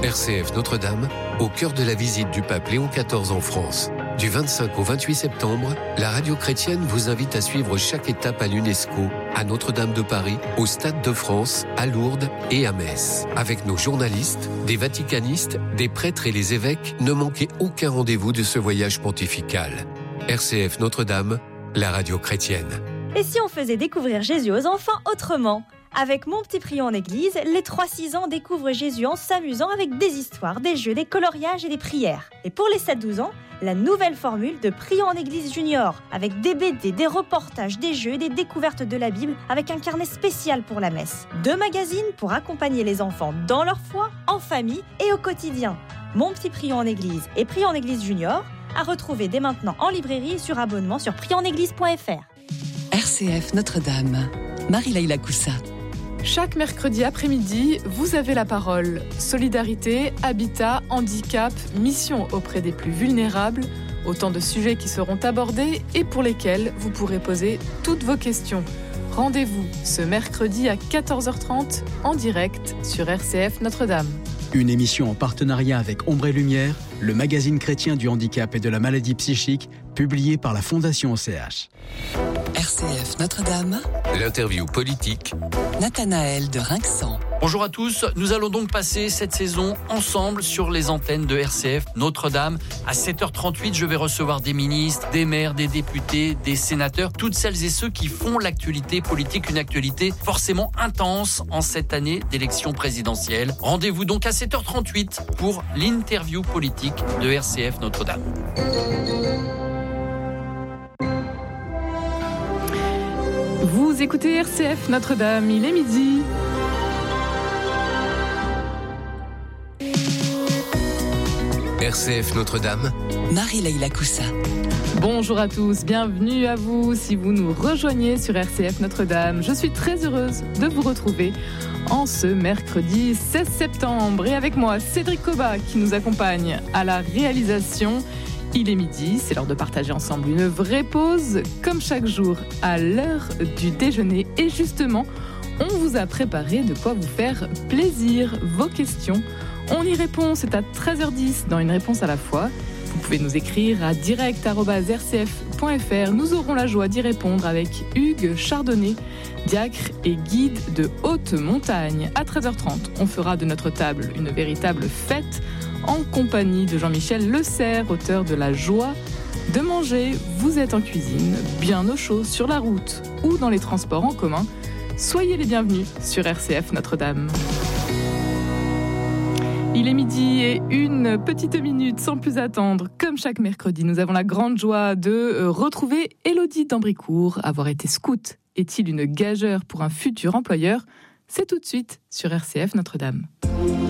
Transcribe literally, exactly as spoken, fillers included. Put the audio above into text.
R C F Notre-Dame, au cœur de la visite du pape Léon quatorze en France. Du vingt-cinq au vingt-huit septembre, la radio chrétienne vous invite à suivre chaque étape à l'UNESCO, à Notre-Dame de Paris, au Stade de France, à Lourdes et à Metz. Avec nos journalistes, des vaticanistes, des prêtres et les évêques, ne manquez aucun rendez-vous de ce voyage pontifical. R C F Notre-Dame, la radio chrétienne. Et si on faisait découvrir Jésus aux enfants autrement ? Avec Mon Petit Prion en Église, les trois six ans découvrent Jésus en s'amusant avec des histoires, des jeux, des coloriages et des prières. Et pour les sept douze ans, la nouvelle formule de Prion en Église Junior, avec des B D, des reportages, des jeux et des découvertes de la Bible, avec un carnet spécial pour la messe. Deux magazines pour accompagner les enfants dans leur foi, en famille et au quotidien. Mon Petit Prion en Église et Prion en Église Junior, à retrouver dès maintenant en librairie et sur abonnement sur prion en église point f r. R C F Notre-Dame, Marie-Laïla Coussa. Chaque mercredi après-midi, vous avez la parole. Solidarité, habitat, handicap, mission auprès des plus vulnérables, autant de sujets qui seront abordés et pour lesquels vous pourrez poser toutes vos questions. Rendez-vous ce mercredi à quatorze heures trente en direct sur R C F Notre-Dame. Une émission en partenariat avec Ombre et Lumière, le magazine chrétien du handicap et de la maladie psychique, publié par la Fondation O C H. R C F Notre-Dame. L'interview politique. Nathanaël de Rinxan. Bonjour à tous, nous allons donc passer cette saison ensemble sur les antennes de R C F Notre-Dame. À sept heures trente-huit, je vais recevoir des ministres, des maires, des députés, des sénateurs, toutes celles et ceux qui font l'actualité politique, une actualité forcément intense en cette année d'élection présidentielle. Rendez-vous donc à sept heures trente-huit pour l'interview politique de R C F Notre-Dame. Vous écoutez R C F Notre-Dame, il est midi. R C F Notre-Dame, Marie-Laïla Coussa. Bonjour à tous, bienvenue à vous si vous nous rejoignez sur R C F Notre-Dame. Je suis très heureuse de vous retrouver en ce mercredi seize septembre. Et avec moi, Cédric Cobat qui nous accompagne à la réalisation. Il est midi, c'est l'heure de partager ensemble une vraie pause, comme chaque jour, à l'heure du déjeuner. Et justement, on vous a préparé de quoi vous faire plaisir. Vos questions, on y répond, c'est à treize heures dix dans Une réponse à la fois. Vous pouvez nous écrire à direct arobase r c f point f r. Nous aurons la joie d'y répondre avec Hugues Chardonnay, diacre et guide de haute montagne. À treize heures trente, on fera de notre table une véritable fête en compagnie de Jean-Michel Le Serre, auteur de La joie de manger. Vous êtes en cuisine, bien au chaud, sur la route ou dans les transports en commun. Soyez les bienvenus sur R C F Notre-Dame. Il est midi et une petite minute sans plus attendre. Comme chaque mercredi, nous avons la grande joie de retrouver Élodie d'Ambricourt. Avoir été scout est-il une gageure pour un futur employeur ? C'est tout de suite sur R C F Notre-Dame.